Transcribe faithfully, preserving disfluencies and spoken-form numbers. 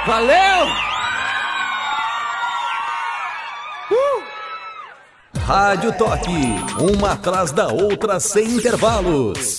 Valeu! Rádio Toque, uma atrás da outra sem intervalos.